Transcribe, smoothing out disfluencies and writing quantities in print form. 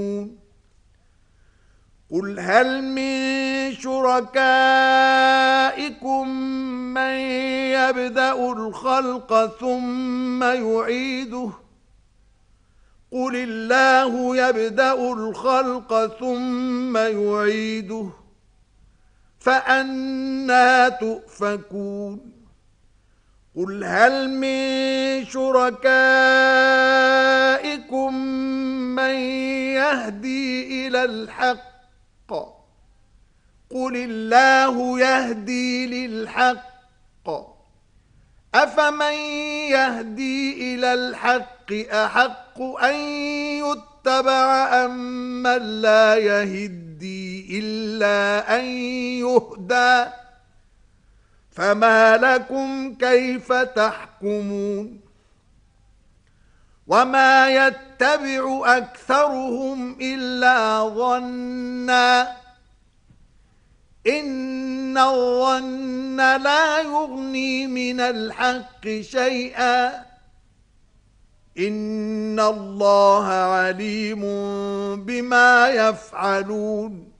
قل هل من شركائكم من يبدأ الخلق ثم يعيده قل الله يبدأ الخلق ثم يعيده فأنى تؤفكون قل هل من شركائكم من يهدي إلى الحق قل الله يهدي للحق أفمن يهدي إلى الحق أحق أن يتبع أم من لا يهدي إلا أن يهدى فما لكم كيف تحكمون وما يتبع أكثرهم إلا ظنًّا إن الظن لا يغني من الحق شيئا إن الله عليم بما يفعلون